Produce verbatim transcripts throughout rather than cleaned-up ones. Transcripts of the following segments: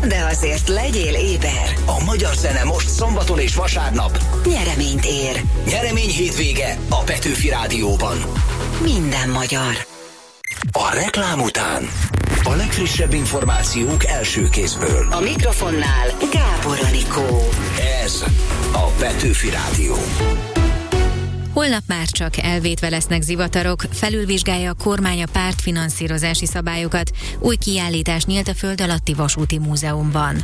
de azért legyél éber. A magyar zene most szombaton és vasárnap Nyereményt ér. Nyeremény hétvége a Petőfi Rádióban. Minden magyar. A reklám után a legfrissebb információk első kézből. A mikrofonnál Gábor Anikó. Ez a Petőfi Rádió. Holnap már csak elvétve lesznek zivatarok, felülvizsgálja a kormány a pártfinanszírozási szabályokat, új kiállítás nyílt a Föld alatti vasúti múzeumban.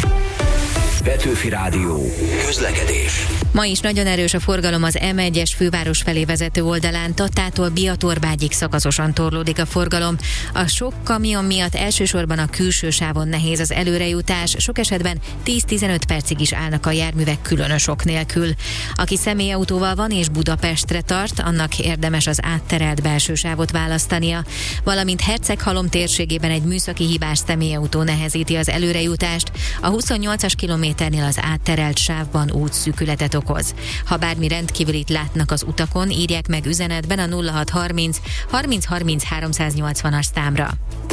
Petőfi Rádió. Közlekedés. Ma is nagyon erős a forgalom az M egyes főváros felé vezető oldalán, Tattától Biatorbágyig szakaszosan torlódik a forgalom. A sok kamion miatt elsősorban a külső sávon nehéz az előrejutás, sok esetben tíz-tizenöt percig is állnak a járművek különös ok nélkül. Aki személyautóval van és Budapestre tart, annak érdemes az átterelt belső sávot választania, valamint Herceghalom térségében egy műszaki hibás személyautó nehezíti az előrejutást, a huszonnyolcas kilométernél az átterelt sávban útszűkületet okoz. Ha bármi rendkívülit látnak az utakon, írják meg üzenetben a nulla hat harminc harminc harminc háromszáznyolcvanas számra.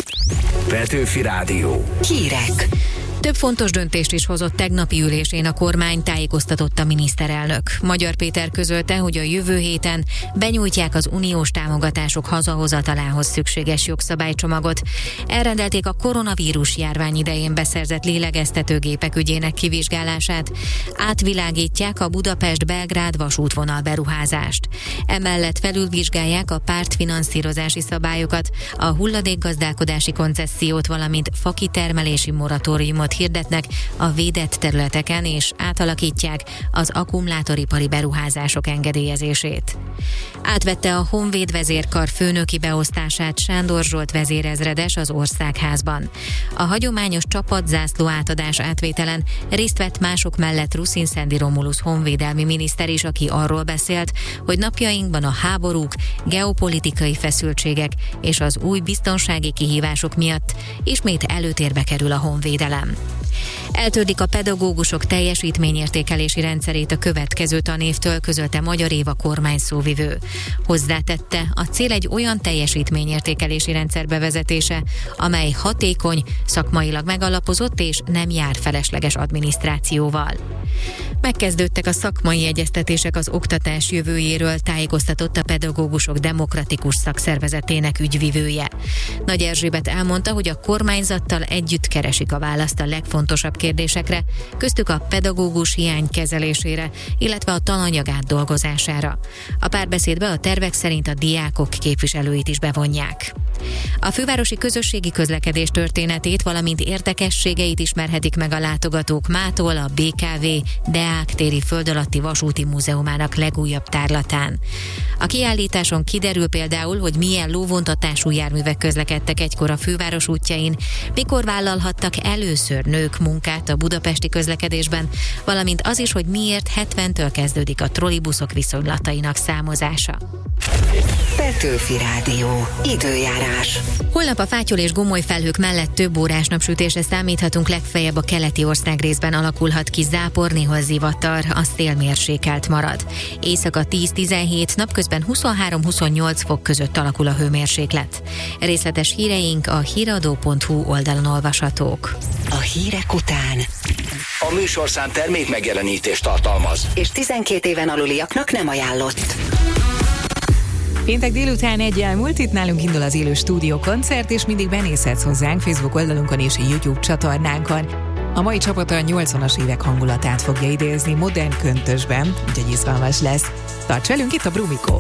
Petőfi Rádió. Hírek. Több fontos döntést is hozott tegnapi ülésén a kormány, tájékoztatott a miniszterelnök. Magyar Péter közölte, hogy a jövő héten benyújtják az uniós támogatások hazahozatalához szükséges jogszabálycsomagot. Elrendelték a koronavírus járvány idején beszerzett lélegeztetőgépek ügyének kivizsgálását. Átvilágítják a Budapest-Belgrád vasútvonal beruházást. Emellett felülvizsgálják a pártfinanszírozási szabályokat, a hulladékgazdálkodási koncessziót, valamint fakitermelési moratóriumot hirdetnek a védett területeken, és átalakítják az akkumulátoripari beruházások engedélyezését. Átvette a Honvéd vezérkar főnöki beosztását Sándor Zsolt vezérezredes az Országházban. A hagyományos csapatzászló átadás átvételen részt vett mások mellett Ruszin Szendi Romulusz honvédelmi miniszter is, aki arról beszélt, hogy napjainkban a háborúk, geopolitikai feszültségek és az új biztonsági kihívások miatt ismét előtérbe kerül a honvédelem. Eltördik a pedagógusok teljesítményértékelési rendszerét a következő tanévtől, közölte Magyar Éva kormányszóvivő. Hozzátette, a cél egy olyan teljesítményértékelési rendszer bevezetése, amely hatékony, szakmailag megalapozott és nem jár felesleges adminisztrációval. Megkezdődtek a szakmai egyeztetések az oktatás jövőjéről, tájékoztatott a Pedagógusok Demokratikus Szakszervezetének ügyvivője. Nagy Erzsébet elmondta, hogy a kormányzattal együtt keresik a választ a legfontosabb kérdésekre, köztük a pedagógus hiány kezelésére, illetve a tananyag átdolgozására. A párbeszédbe a tervek szerint a diákok képviselőit is bevonják. A fővárosi közösségi közlekedés történetét, valamint érdekességeit ismerhetik meg a látogatók mától a bé ká vé Deák téri föld alatti vasúti múzeumának legújabb tárlatán. A kiállításon kiderül például, hogy milyen lóvontatású járművek közlekedtek egykor a főváros útjain, mikor vállalhattak először nők munkát a budapesti közlekedésben, valamint az is, hogy miért hetventől kezdődik a trollibuszok viszonylatainak számozása. Petőfi Rádió. Időjárás. Holnap a fátyol és gomoly felhők mellett több órás napsütésre számíthatunk, legfeljebb a keleti országrészben alakulhat ki zápor, néhol zivatar, a szél mérsékelt marad. Éjszaka tíz-tizenhét, napközben huszonhárom-huszonnyolc fok között alakul a hőmérséklet. Részletes híreink a híradó pont hu oldalon olvashatók. A hírek után A műsorszám termék megjelenítést tartalmaz, és tizenkét éven aluliaknak nem ajánlott. Péntek délután egy elmúlt, itt nálunk indul az élő stúdió koncert, és mindig benézhetsz hozzánk Facebook oldalunkon és a YouTube csatornánkon. A mai csapata a nyolcvanas évek hangulatát fogja idézni modern köntösben, úgyhogy izgalmas lesz. Tarts velünk, itt a Brumikó!